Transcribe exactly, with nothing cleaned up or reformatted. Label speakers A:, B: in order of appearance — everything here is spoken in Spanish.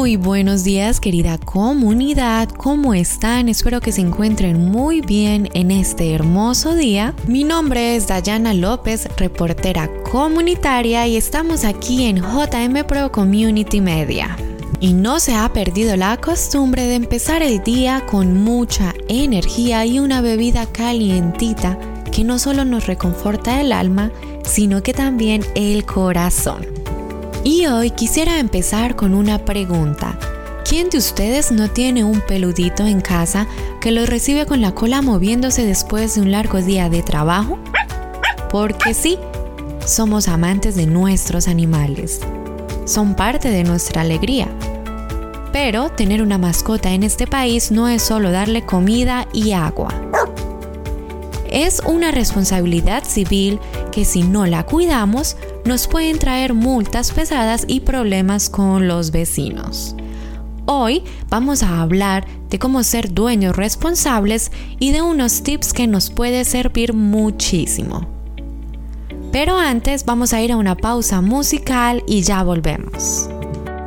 A: Muy buenos días, querida comunidad, ¿cómo están? Espero que se encuentren muy bien en este hermoso día. Mi nombre es Dayana López, reportera comunitaria, y estamos aquí en J M Pro Community Media. Y no se ha perdido la costumbre de empezar el día con mucha energía y una bebida calientita que no solo nos reconforta el alma, sino que también el corazón. Y hoy quisiera empezar con una pregunta. ¿Quién de ustedes no tiene un peludito en casa que lo recibe con la cola moviéndose después de un largo día de trabajo? Porque sí, somos amantes de nuestros animales. Son parte de nuestra alegría. Pero tener una mascota en este país no es solo darle comida y agua. Es una responsabilidad civil que, si no la cuidamos, nos pueden traer multas pesadas y problemas con los vecinos. Hoy vamos a hablar de cómo ser dueños responsables y de unos tips que nos puede servir muchísimo. Pero antes vamos a ir a una pausa musical y ya volvemos.